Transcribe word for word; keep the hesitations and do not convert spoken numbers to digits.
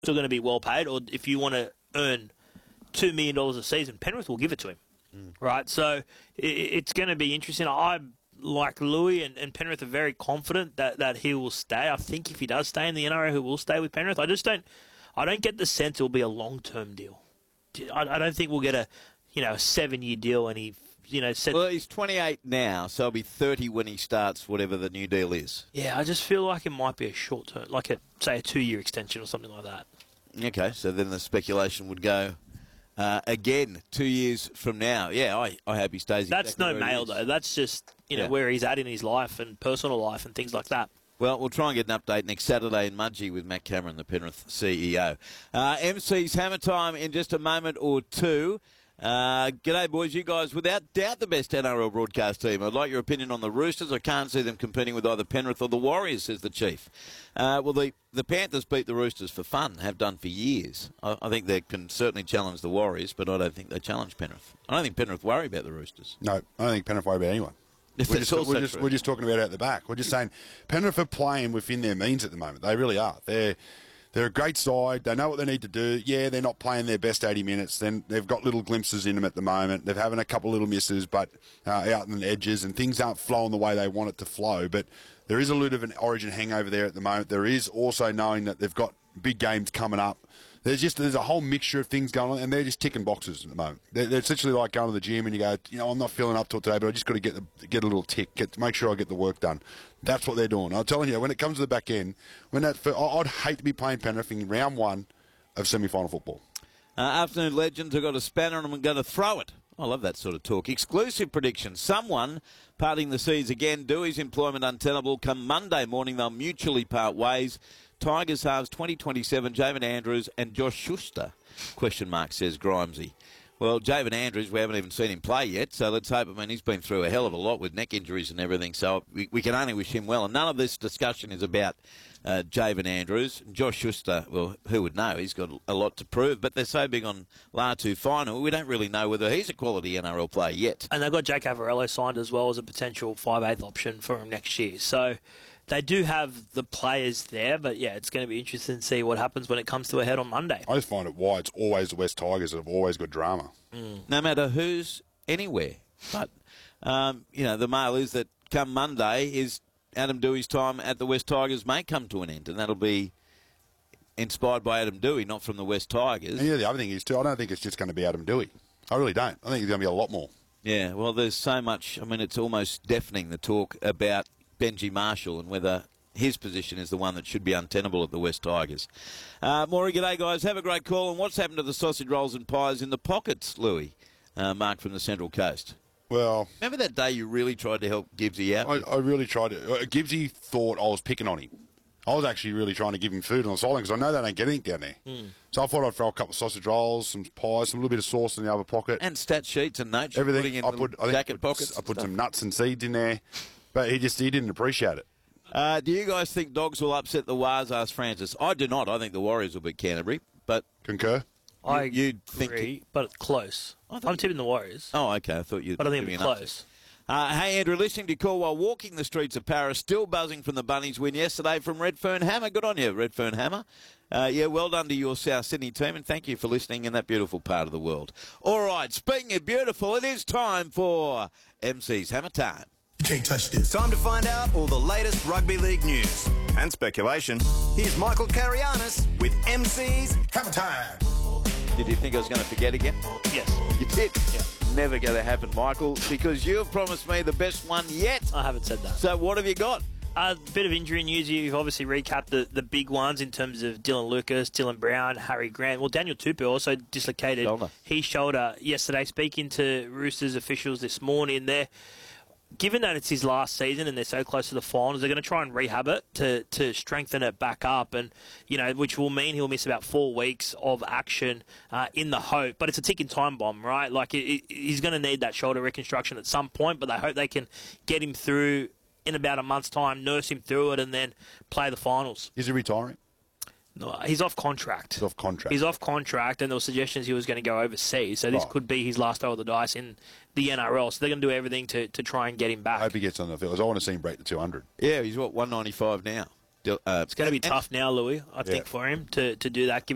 still going to be well paid, or if you want to earn two million dollars a season, Penrith will give it to him. Mm. Right? So it, it's going to be interesting. I, like Louis and, and Penrith, are very confident that, that he will stay. I think if he does stay in the N R L, he will stay with Penrith. I just don't, I don't get the sense it will be a long-term deal. I, I don't think we'll get a, you know, a seven-year deal and he, you know, said. Well, he's twenty-eight now, so he'll be thirty when he starts whatever the new deal is. Yeah, I just feel like it might be a short-term, like a, say, a two-year extension or something like that. Okay, so then the speculation would go uh, again two years from now. Yeah, I, I hope he stays. That's exactly no mail, though. That's just, you know, yeah. where he's at in his life and personal life and things like that. Well, we'll try and get an update next Saturday in Mudgee with Matt Cameron, the Penrith C E O. Uh, M C's Hammer Time in just a moment or two. Uh, g'day, boys. You guys, without doubt, the best N R L broadcast team. I'd like your opinion on the Roosters. I can't see them competing with either Penrith or the Warriors, says the Chief. Uh, well, the, the Panthers beat the Roosters for fun, have done for years. I, I think they can certainly challenge the Warriors, but I don't think they challenge Penrith. I don't think Penrith worry about the Roosters. No, I don't think Penrith worry about anyone. We're just, we're, just, we're just talking about out the back. We're just saying Penrith are playing within their means at the moment. They really are. They're they're a great side. They know what they need to do. Yeah, they're not playing their best eighty minutes. Then they've got little glimpses in them at the moment. They're having a couple little misses, but uh, out on the edges, and things aren't flowing the way they want it to flow. But there is a little of an Origin hangover there at the moment. There is also knowing that they've got big games coming up. There's just there's a whole mixture of things going on, and they're just ticking boxes at the moment. They're, they're essentially like going to the gym, and you go, you know, I'm not feeling up to it today, but I just got to get the, get a little tick, get make sure I get the work done. That's what they're doing. I'm telling you, when it comes to the back end, when that I'd hate to be playing Penrith in round one of semi-final football. Uh, afternoon legends have got a spanner, and I'm going to throw it. I love that sort of talk. Exclusive prediction. Someone parting the seas again. Dewey's employment untenable. Come Monday morning, they'll mutually part ways. Tigers halves twenty twenty-seven, Javen Andrews and Josh Schuster, question mark, says Grimesy. Well, Javen Andrews, we haven't even seen him play yet, so let's hope. I mean, he's been through a hell of a lot with neck injuries and everything, so we, we can only wish him well. And none of this discussion is about uh, Javen Andrews. Josh Schuster, well, who would know? He's got a lot to prove, but they're so big on Latu final, we don't really know whether he's a quality N R L player yet. And they've got Jake Avarello signed as well as a potential five eighth option for him next year, so they do have the players there, but yeah, it's going to be interesting to see what happens when it comes to a head on Monday. I just find it why it's always the West Tigers that have always got drama. Mm. No matter who's anywhere. But, um, you know, the mail is that come Monday is Adam Dewey's time at the West Tigers may come to an end, and that'll be inspired by Adam Dewey, not from the West Tigers. And yeah, the other thing is, too, I don't think it's just going to be Adam Dewey. I really don't. I think there's going to be a lot more. Yeah, well, there's so much. I mean, it's almost deafening, the talk about Benji Marshall and whether his position is the one that should be untenable at the West Tigers. Uh, Maury, g'day, guys. Have a great call. And what's happened to the sausage rolls and pies in the pockets, Louis? Uh, Mark from the Central Coast. Well, remember that day you really tried to help Gibbsy out? I, I really tried to. Uh, Gibbsy thought I was picking on him. I was actually really trying to give him food on the sideline because I know they don't get anything down there. Mm. So I thought I'd throw a couple of sausage rolls, some pies, some little bit of sauce in the other pocket. And stat sheets and notes. Everything. In I put, I jacket put, pockets. I put stuff. some nuts and seeds in there. But he just he didn't appreciate it. Uh, do you guys think Dogs will upset the Wars, asked Francis? I do not. I think the Warriors will beat Canterbury. But Concur? I you, agree, think... but close. I'm tipping the Warriors. Oh, okay. I thought you'd But I think it'll be close. Uh, hey, Andrew, listening to your call while walking the streets of Paris, still buzzing from the Bunnies win yesterday from Redfern Hammer. Good on you, Redfern Hammer. Uh, yeah, well done to your South Sydney team, and thank you for listening in that beautiful part of the world. All right, speaking of beautiful, it is time for M C's Hammer Time. You can't touch this. Time to find out all the latest rugby league news and speculation. Here's Michael Carianis with M C's Hammer Time. Did you think I was going to forget again? Yes. You did? Yeah. Never going to happen, Michael, because you have promised me the best one yet. I haven't said that. So what have you got? A bit of injury news. You've obviously recapped the, the big ones in terms of Dylan Lucas, Dylan Brown, Harry Grant. Well, Daniel Tupou also dislocated shoulder. his shoulder yesterday. Speaking to Roosters officials this morning, they're given that it's his last season and they're so close to the finals, they're going to try and rehab it to, to strengthen it back up, and you know, which will mean he'll miss about four weeks of action uh, in the hope. But it's a ticking time bomb, right? Like it, it, he's going to need that shoulder reconstruction at some point, but they hope they can get him through in about a month's time, nurse him through it, and then play the finals. Is he retiring? No, he's off contract. He's off contract. He's off contract, and there were suggestions he was going to go overseas. So this oh. could be his last throw of the dice in the N R L. So they're going to do everything to, to try and get him back. I hope he gets on the field. I want to see him break the two hundred. Yeah, he's what, one ninety-five now. Uh, it's going to be tough now, Louis, I think, yeah. for him to, to do that.